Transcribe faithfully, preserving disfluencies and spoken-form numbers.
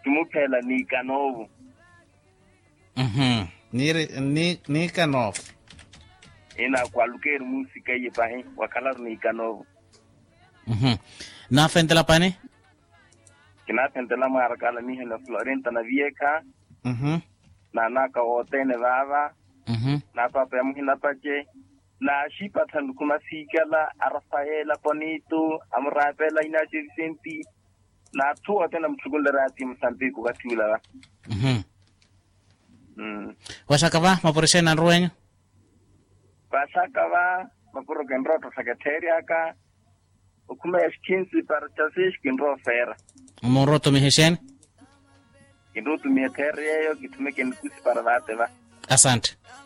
Tumupela ni Kanovu. Mhm. Ni ni ni Kanovu. Ina kwa lukeri musika yepahi wakalar ni Kanovu. Mhm. Na fentela pane? Kina fentela marakala ni hena Florenta na Vieka. Mhm. Na naka otene vava. Mhm. Na papa muhina pache. Na shipa tandukuma sikala Rafaela Bonito amrapela ina Vicenti. Na tuwa tena mchugulera ati Msambiko katula. Mhm. Mm. Washakava maporesha na ruwenyo? Washakava mapuro genroto secretaria ka ukume eskinsi para chasish kinro fera. Moroto miheshen? Kinro tumie teria yo kitume kenkusi para vateva. Asante.